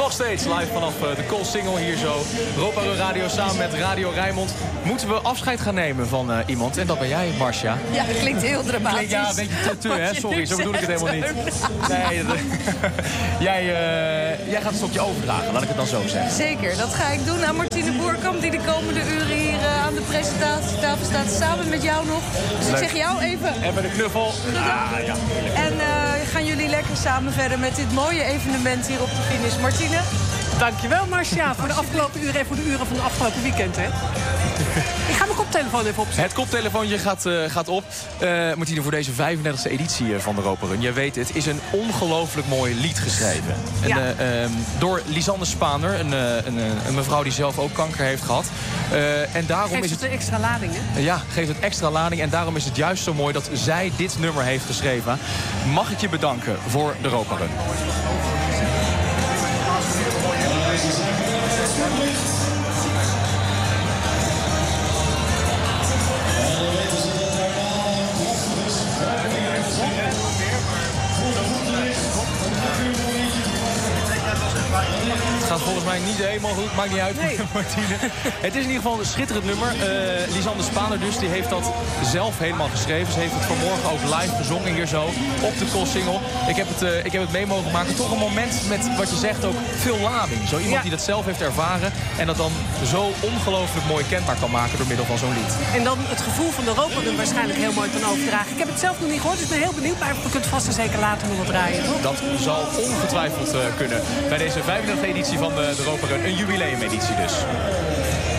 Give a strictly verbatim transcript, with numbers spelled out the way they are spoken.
Nog steeds live vanaf de Koolsingel hier zo. Europa Radio samen met Radio Rijnmond. Moeten we afscheid gaan nemen van uh, iemand. En dat ben jij, Marcia. Ja, dat klinkt heel dramatisch. Klinkt, ja, een beetje te, te hè? Sorry, zo bedoel ik het helemaal niet. Nee, jij, uh, jij gaat een stokje overdragen, laat ik het dan zo zeggen. Zeker, dat ga ik doen aan Martine Boerkamp, die de komende uren hier uh, aan de presentatietafel staat. Samen met jou nog. Dus Leuk. Ik zeg jou even... Even de knuffel. Ah, ja. En uh, gaan jullie lekker samen verder met dit mooie evenement hier op de finish. Martine? Dankjewel, Marcia, voor de afgelopen uren en voor de uren van het afgelopen weekend, hè. Ik ga mijn koptelefoon even opzetten. Het koptelefoontje gaat, uh, gaat op. Uh, Martine, voor deze vijfendertigste editie van de Europa Run. Je weet het, is een ongelooflijk mooi lied geschreven. Ja. En, uh, um, door Lisanne Spaander, een, uh, een, een mevrouw die zelf ook kanker heeft gehad. Uh, en daarom geeft is het het een extra lading, hè? Ja, geeft het extra lading. En daarom is het juist zo mooi dat zij dit nummer heeft geschreven. Mag ik je bedanken voor de Europa Run. Het gaat volgens mij niet helemaal goed, maakt niet uit, nee. Martine. Het is in ieder geval een schitterend nummer. Uh, Lisanne Spaander dus, die heeft dat zelf helemaal geschreven. Ze heeft het vanmorgen ook live gezongen hier zo, op de Koolsingel. Ik heb het, uh, ik heb het mee mogen maken. Toch een moment met, wat je zegt, ook veel lading. Zo iemand ja. die dat zelf heeft ervaren en dat dan zo ongelooflijk mooi kenbaar kan maken door middel van zo'n lied. En dan het gevoel van de Europa Run waarschijnlijk heel mooi kan overdragen. Ik heb het zelf nog niet gehoord, dus ik ben heel benieuwd. Maar we kunnen vast en zeker later nog wat draaien, toch? Dat zal ongetwijfeld uh, kunnen. Bij deze vijfendertigste editie van de, de Europa Run. Een jubileumeditie dus.